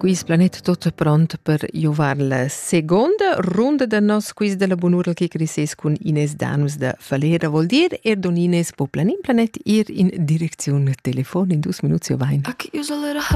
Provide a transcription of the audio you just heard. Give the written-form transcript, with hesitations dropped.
Quiz Planet tutto pronto per giovar la seconda ronda del nos quiz della Bonura che crises con Ines Danus da Falera vuol dire Don Ines po Planet ir in direzione telefon in 2 minuti o vain.